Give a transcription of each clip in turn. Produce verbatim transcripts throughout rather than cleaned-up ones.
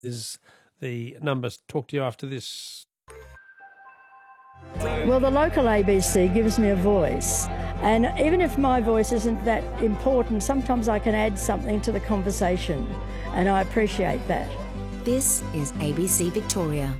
Is the numbers talk to you after this? Well, the local A B C gives me a voice, and even if my voice isn't that important, sometimes I can add something to the conversation, and I appreciate that. This is A B C Victoria.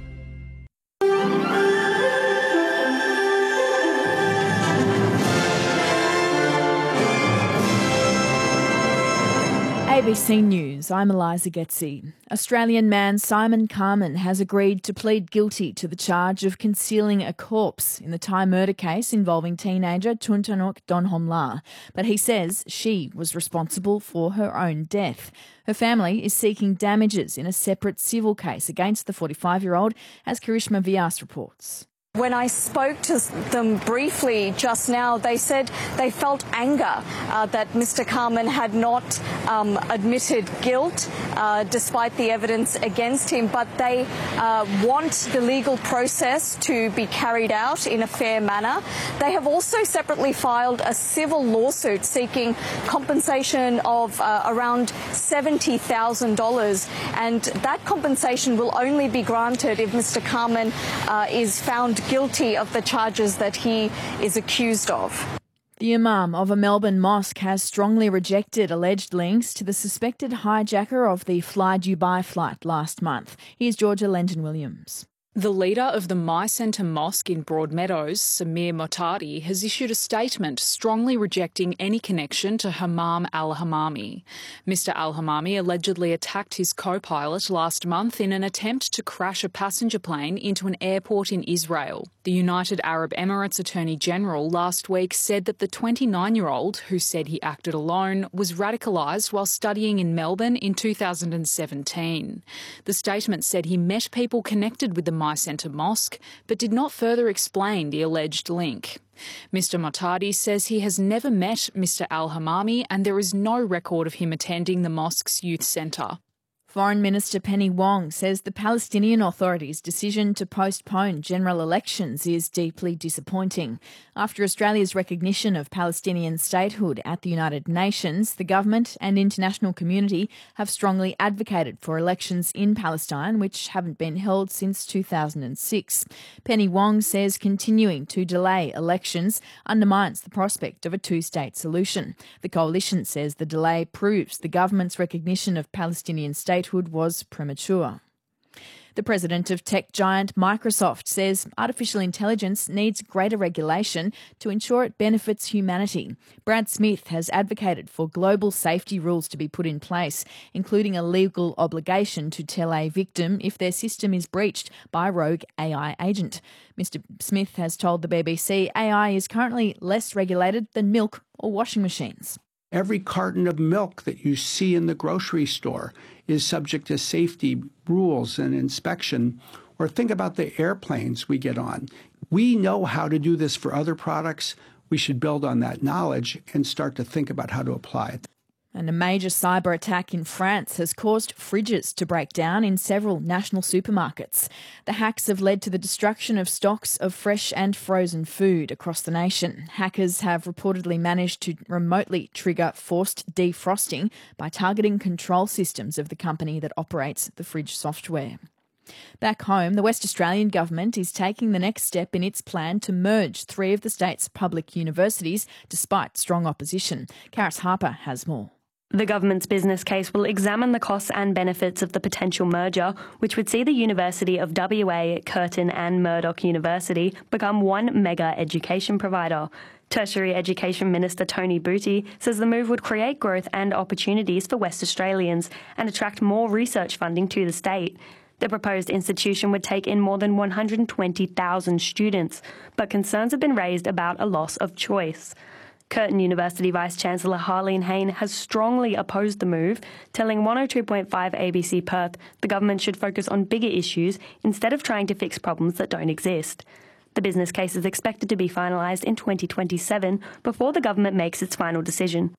A B C News, I'm Eliza Getzi. Australian man Simon Carman has agreed to plead guilty to the charge of concealing a corpse in the Thai murder case involving teenager Tuntanuk Donhomla, but he says she was responsible for her own death. Her family is seeking damages in a separate civil case against the forty-five-year-old, as Karishma Vyas reports. When I spoke to them briefly just now, they said they felt anger uh, that Mister Carman had not um, admitted guilt uh, despite the evidence against him, but they uh, want the legal process to be carried out in a fair manner. They have also separately filed a civil lawsuit seeking compensation of uh, around seventy thousand dollars, and that compensation will only be granted if Mister Carman uh, is found guilty of the charges that he is accused of. The Imam of a Melbourne mosque has strongly rejected alleged links to the suspected hijacker of the Fly Dubai flight last month. Here's Georgia Lenton-Williams. The leader of the My Centre Mosque in Broadmeadows, Samir Motadi, has issued a statement strongly rejecting any connection to Hammam al-Hammami. Mister al-Hammami allegedly attacked his co-pilot last month in an attempt to crash a passenger plane into an airport in Israel. The United Arab Emirates Attorney General last week said that the twenty-nine-year-old, who said he acted alone, was radicalised while studying in Melbourne in two thousand seventeen. The statement said he met people connected with the My Centre Mosque, but did not further explain the alleged link. Mister Motadi says he has never met Mister al-Hammami and there is no record of him attending the mosque's youth centre. Foreign Minister Penny Wong says the Palestinian Authority's decision to postpone general elections is deeply disappointing. After Australia's recognition of Palestinian statehood at the United Nations, the government and international community have strongly advocated for elections in Palestine, which haven't been held since two thousand six. Penny Wong says continuing to delay elections undermines the prospect of a two-state solution. The coalition says the delay proves the government's recognition of Palestinian statehood was premature. The president of tech giant Microsoft says artificial intelligence needs greater regulation to ensure it benefits humanity. Brad Smith has advocated for global safety rules to be put in place, including a legal obligation to tell a victim if their system is breached by a rogue A I agent. Mister Smith has told the B B C A I is currently less regulated than milk or washing machines. Every carton of milk that you see in the grocery store is subject to safety rules and inspection. Or think about the airplanes we get on. We know how to do this for other products. We should build on that knowledge and start to think about how to apply it. And a major cyber attack in France has caused fridges to break down in several national supermarkets. The hacks have led to the destruction of stocks of fresh and frozen food across the nation. Hackers have reportedly managed to remotely trigger forced defrosting by targeting control systems of the company that operates the fridge software. Back home, the West Australian government is taking the next step in its plan to merge three of the state's public universities, despite strong opposition. Karis Harper has more. The government's business case will examine the costs and benefits of the potential merger, which would see the University of W A, Curtin and Murdoch University become one mega education provider. Tertiary Education Minister Tony Booty says the move would create growth and opportunities for West Australians and attract more research funding to the state. The proposed institution would take in more than one hundred twenty thousand students, but concerns have been raised about a loss of choice. Curtin University Vice-Chancellor Harleen Hayne has strongly opposed the move, telling one oh two point five A B C Perth the government should focus on bigger issues instead of trying to fix problems that don't exist. The business case is expected to be finalised in twenty twenty-seven before the government makes its final decision.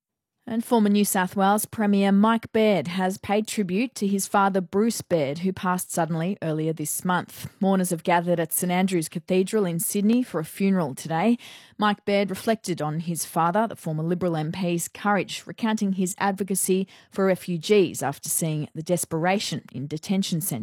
And former New South Wales Premier Mike Baird has paid tribute to his father Bruce Baird, who passed suddenly earlier this month. Mourners have gathered at St Andrew's Cathedral in Sydney for a funeral today. Mike Baird reflected on his father, the former Liberal M P's courage, recounting his advocacy for refugees after seeing the desperation in detention centres.